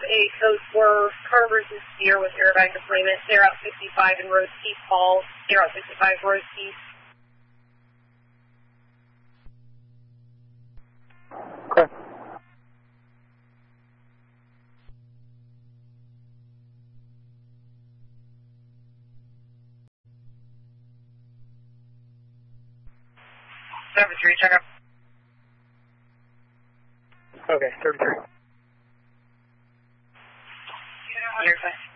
8, those were Carver's and Spear with airbag deployment. They're out 65 in Rose Keith Falls. They're out 65 Rose Keith. Okay. Check up. Okay, 33. You're fine.